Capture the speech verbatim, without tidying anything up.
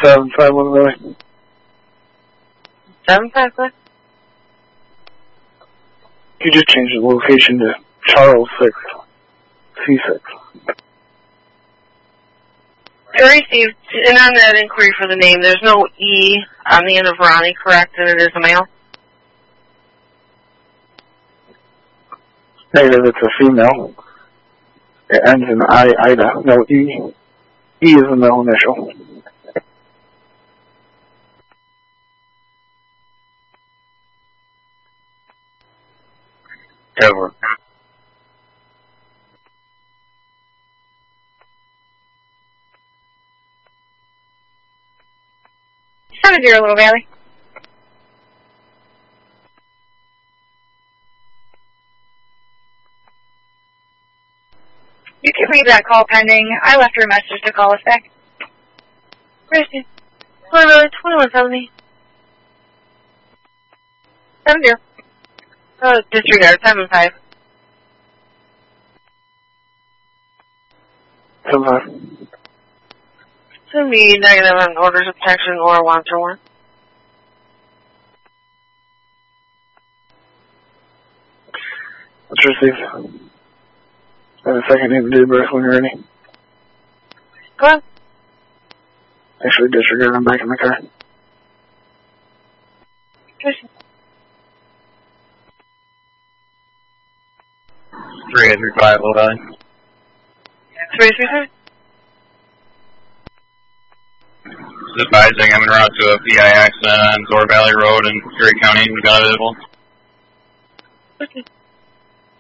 seven five one Valley. Seven five what? You just changed the location to Charles six C six. I received, and on that inquiry for the name, there's no E on the end of Ronnie, correct? And it is a male? Negative, it's a female. It ends in I, Ida. No, E. E is the middle initial. Over. Seven zero, Little Valley. You can leave that call pending. I left her a message to call us back. Where's she? Little Valley, twenty-one seventy. Seven zero. Oh, disregard, seven five. Seven five. It's going to be negative on orders of protection or one for one. Let's receive. And a second name to do birth when you're ready. Go on. Actually, disregard, I'm back in the car. three eight three five, Little Valley. three three five? Just advising I'm en route to a P I accident on Door Valley Road in Erie County. We got it. Okay.